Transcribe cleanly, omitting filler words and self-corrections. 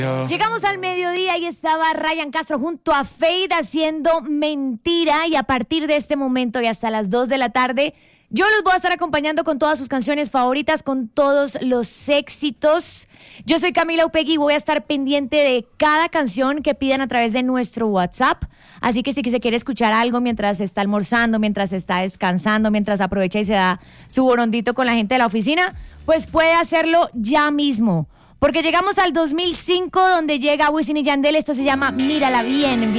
Llegamos al mediodía y estaba Ryan Castro junto a Fade haciendo Mentira, y a partir de este momento y hasta las 2 de la tarde yo los voy a estar acompañando con todas sus canciones favoritas, con todos los éxitos. Yo soy Camila Upegui y voy a estar pendiente de cada canción que pidan a través de nuestro WhatsApp. Así que si se quiere escuchar algo mientras está almorzando, mientras está descansando, mientras aprovecha y se da su borondito con la gente de la oficina, pues puede hacerlo ya mismo. Porque llegamos al 2005, donde llega Wisin y Yandel. Esto se llama Mírala Bien.